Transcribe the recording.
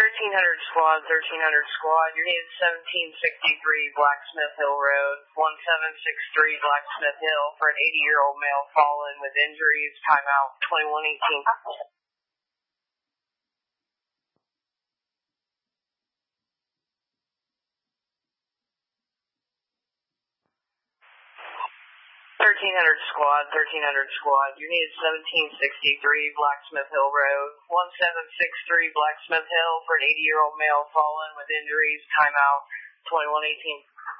squad, 1300 squad. You're needed 1763 Blacksmith Hill Road, 1763 Blacksmith Hill for an 80-year-old male fallen with injuries. Timeout 2118. 1300 squad. You needed 1763 Blacksmith Hill Road, 1763 Blacksmith Hill for an 80-year-old male fallen with injuries. Timeout 2118.